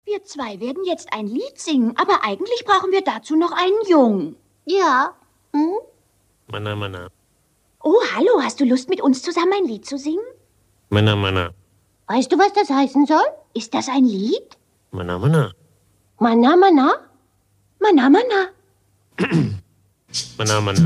Wir zwei werden jetzt ein Lied singen, aber eigentlich brauchen wir dazu noch einen Jungen. Ja. Mana, mana. Oh, hallo, hast du Lust, mit uns zusammen ein Lied zu singen? Mana, mana. Weißt du, was das heißen soll? Ist das ein Lied? Mana, mana. Mana, mana? Mana, mana. Mana, mana.